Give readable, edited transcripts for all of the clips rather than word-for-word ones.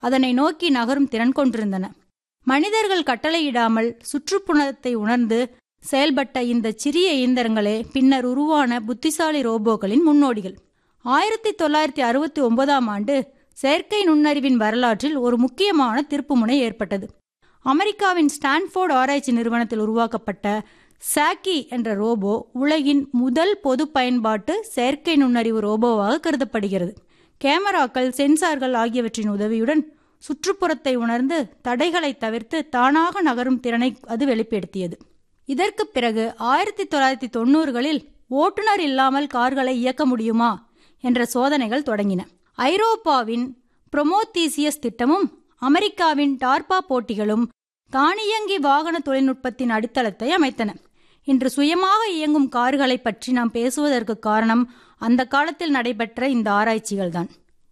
அதனை நோக்கி நகரும் திறன் கொண்டிருந்தன. மனிதர்கள் கட்டளையிடாமல் சுற்றுப்புறத்தை உணர்ந்து செயல்பட்ட இந்த சிறிய இயந்திரங்களே பின்னர் உருவான புத்திசாலி ரோபோக்களின் முன்னோடிகள். 1969ஆம் ஆண்டு செயற்கை நுண்ணறிவின் வரலாற்றில் ஒரு முக்கியமான திருப்புமுனை ஏற்பட்டது. அமெரிக்காவின் ஸ்டான்ஃபோர்ட் ஆராய்ச்சி நிறுவனத்தில் உருவாக்கப்பட்ட சாக்கி என்ற ரோபோ உலகின் முதல் பொது பயன்பாட்டு செயற்கை நுண்ணறிவு ரோபோவாக கருதப்படுகிறது. கேமராக்கள், சென்சார்கள் ஆகியவற்றின் உதவியுடன் சுற்றுப்புறத்தை உணர்ந்து தடைகளை தவிர்த்து தானாக நகரும் திறனை அது வெளிப்படுத்தியது. இதற்கு பிறகு 1990களில் ஓட்டுநர் இல்லாமல் கார்களை இயக்க முடியுமா என்ற சோதனைகள் தொடங்கின. ஐரோப்பாவின் புரோமோதீசியஸ் திட்டமும் அமெரிக்காவின் டார்பா போட்டிகளும் தானியங்கி வாகன தொழில்நுட்பத்தின் அடித்தளத்தை அமைத்தன. இன்று சுயமாக இயங்கும் கார்களை பற்றி நாம் பேசுவதற்கு காரணம் அந்த காலத்தில் நடைபெற்ற இந்த ஆராய்ச்சிகள்தான்.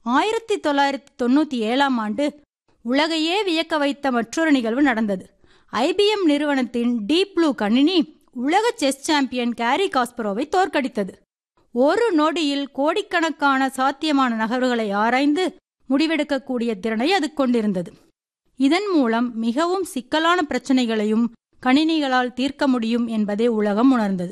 1997ஆம் ஆண்டு உலகையே வியக்க வைத்த மற்றொரு நிகழ்வு நடந்தது. IBM நிறுவனத்தின் டீப் ப்ளூ கணினி உலக செஸ் சாம்பியன் கேரி காஸ்பரோவை தோற்கடித்தது. ஒரு நொடியில் கோடிக்கணக்கான சாத்தியமான நகர்வுகளை ஆராய்ந்து முடிவெடுக்கக்கூடிய திறனை அது கொண்டிருந்தது. இதன் மூலம் மிகவும் சிக்கலான பிரச்சனைகளையும் கணினிகளால் தீர்க்க முடியும் என்பதை உலகம் உணர்ந்தது.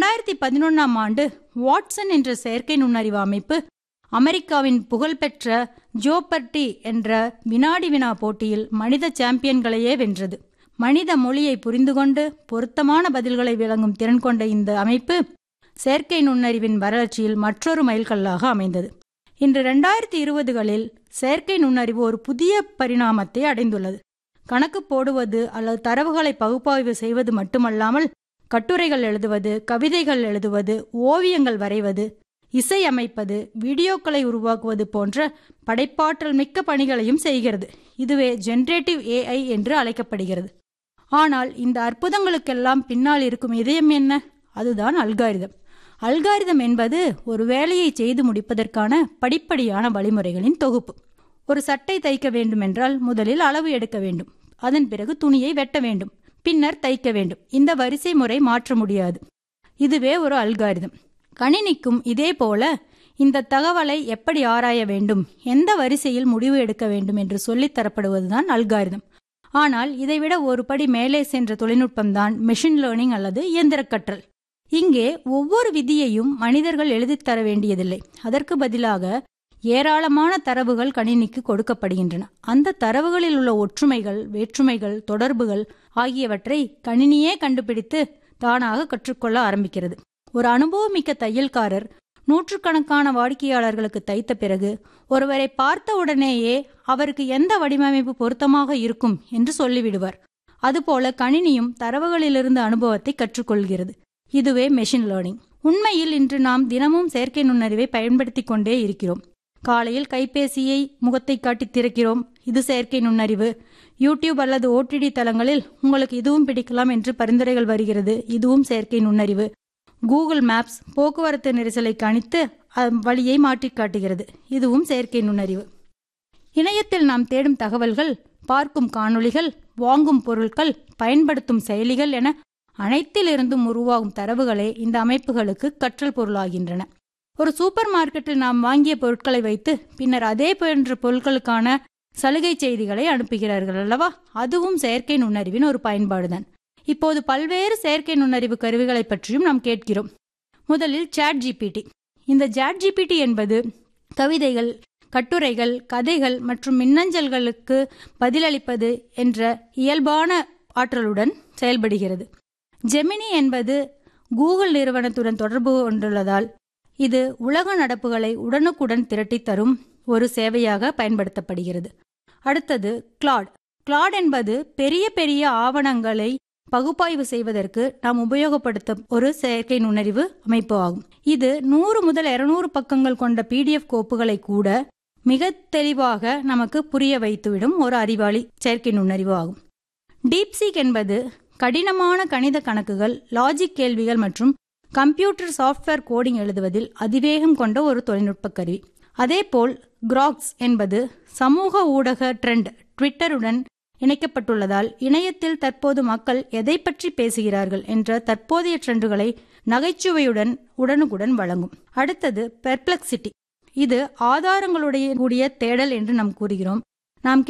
2011ஆம் ஆண்டு வாட்சன் என்ற செயற்கை நுண்ணறிவு அமைப்பு அமெரிக்காவின் புகழ்பெற்ற ஜோபர்டி என்ற வினாடி வினா போட்டியில் மனித சாம்பியன்களையே வென்றது. மனித மொழியை புரிந்து கொண்டு பொருத்தமான பதில்களை வழங்கும் திறன் கொண்ட இந்த அமைப்பு செயற்கை நுண்ணறிவின் வளர்ச்சியில் மற்றொரு மைல்கல்லாக அமைந்தது. இன்று 2020களில் செயற்கை நுண்ணறிவு ஒரு புதிய பரிணாமத்தை அடைந்துள்ளது. கணக்கு போடுவது அல்லது தரவுகளை பகுப்பாய்வு செய்வது மட்டுமல்லாமல் கட்டுரைகள் எழுதுவது, கவிதைகள் எழுதுவது, ஓவியங்கள் வரைவது, இசை அமைப்பது, வீடியோக்களை உருவாக்குவது போன்ற படைப்பாற்றல் மிக்க பணிகளையும் செய்கிறது. இதுவே ஜெனரேட்டிவ் AI என்று அழைக்கப்படுகிறது. ஆனால் இந்த அற்புதங்களுக்கெல்லாம் பின்னால் இருக்கும் இதயம் என்ன? அதுதான் அல்காரிதம். அல்காரிதம் என்பது ஒரு வேலையை செய்து முடிப்பதற்கான படிப்படியான வழிமுறைகளின் தொகுப்பு. ஒரு சட்டை தைக்க வேண்டுமென்றால் முதலில் அளவு எடுக்க வேண்டும், அதன் பிறகு துணியை வெட்ட வேண்டும், பின்னர் தைக்க வேண்டும். இந்த வரிசை முறை மாற்ற முடியாது. இதுவே ஒரு அல்காரிதம். கணினிக்கும் இதே போல இந்த தகவலை எப்படி ஆராய வேண்டும், எந்த வரிசையில் முடிவு எடுக்க வேண்டும் என்று சொல்லித் தரப்படுவதுதான் அல்காரிதம். ஆனால் இதைவிட ஒரு படி மேலே சென்ற தொழில்நுட்பம்தான் மெஷின் லேர்னிங் அல்லது இயந்திர கற்றல். இங்கே ஒவ்வொரு விதியையும் மனிதர்கள் எழுதித் தர வேண்டியதில்லை. அதற்கு பதிலாக ஏராளமான தரவுகள் கணினிக்கு கொடுக்கப்படுகின்றன. அந்த தரவுகளில் உள்ள ஒற்றுமைகள், வேற்றுமைகள், தொடர்புகள் ஆகியவற்றை கணினியே கண்டுபிடித்து தானாக கற்றுக்கொள்ள ஆரம்பிக்கிறது. ஒரு அனுபவமிக்க தையல்காரர் நூற்றுக்கணக்கான வாடிக்கையாளர்களுக்கு தைத்த பிறகு ஒருவரை பார்த்த உடனேயே அவருக்கு எந்த வடிவமைப்பு பொருத்தமாக இருக்கும் என்று சொல்லிவிடுவார். அதுபோல கணினியும் தரவுகளிலிருந்து அனுபவத்தை கற்றுக்கொள்கிறது. இதுவே மெஷின் லேர்னிங். உண்மையில் இன்று நாம் தினமும் செயற்கை நுண்ணறிவை பயன்படுத்தி கொண்டே இருக்கிறோம். காலையில் கைபேசியை முகத்தை காட்டி திறக்கிறோம், இது செயற்கை நுண்ணறிவு. யூடியூப் அல்லது OTT தளங்களில் உங்களுக்கு இதுவும் பிடிக்கலாம் என்று பரிந்துரைகள் வருகிறது, இதுவும் செயற்கை நுண்ணறிவு. கூகுள் மேப்ஸ் போக்குவரத்து நெரிசலை கணித்து வழியை மாற்றி காட்டுகிறது, இதுவும் செயற்கை நுண்ணறிவு. இணையத்தில் நாம் தேடும் தகவல்கள், பார்க்கும் காணொளிகள், வாங்கும் பொருட்கள், பயன்படுத்தும் செயலிகள் என அனைத்திலிருந்தும் உருவாகும் தரவுகளே இந்த அமைப்புகளுக்கு கற்றல் பொருளாகின்றன. ஒரு சூப்பர் மார்க்கெட்டில் நாம் வாங்கிய பொருட்களை வைத்து பின்னர் அதே போன்ற பொருட்களுக்கான சலுகை செய்திகளை அனுப்புகிறார்கள் அல்லவா? அதுவும் செயற்கை நுண்ணறிவின் ஒரு பயன்பாடுதான். இப்போது பல்வேறு செயற்கை நுண்ணறிவு கருவிகளை பற்றியும் நாம் கேட்கிறோம். முதலில் ChatGPT. இந்த ChatGPT என்பது கவிதைகள், கட்டுரைகள், கதைகள் மற்றும் மின்னஞ்சல்களுக்கு பதிலளிப்பது என்ற இயல்பான ஆற்றலுடன் செயல்படுகிறது. ஜெமினி என்பது கூகுள் நிறுவனத்துடன் தொடர்பு கொண்டுள்ளதால் இது உலக நடப்புகளை உடனுக்குடன் திரட்டி தரும் ஒரு சேவையாக பயன்படுத்தப்படுகிறது. அடுத்தது கிளாட். கிளாட் என்பது பெரிய பெரிய ஆவணங்களை பகுப்பாய்வு செய்வதற்கு நாம் உபயோகப்படுத்தும் ஒரு செயற்கை நுண்ணறிவு அமைப்பு ஆகும். இது 100 முதல் 200 பக்கங்கள் கொண்ட PDF கோப்புகளை கூட மிக தெளிவாக நமக்கு புரிய வைத்துவிடும் ஒரு அறிவாளி செயற்கை நுண்ணறிவு ஆகும். டீப்சீக் என்பது கடினமான கணித கணக்குகள், லாஜிக் கேள்விகள் மற்றும் கம்ப்யூட்டர் சாஃப்ட்வேர் கோடிங் எழுதுவதில் அதிவேகம் கொண்ட ஒரு தொழில்நுட்ப கருவி. அதேபோல் கிராக்ஸ் என்பது சமூக ஊடக ட்ரெண்ட் ட்விட்டருடன் இணைக்கப்பட்டுள்ளதால் இணையத்தில் தற்போது மக்கள் எதை பற்றி பேசுகிறார்கள் என்ற தற்போதைய ட்ரெண்டுகளை நகைச்சுவையுடன் உடனுக்குடன் வழங்கும். அடுத்தது பெர்ப்ளெக்சிட்டி. இது ஆதாரங்களுடைய கூடிய தேடல் என்று நாம் கூறுகிறோம். நாம்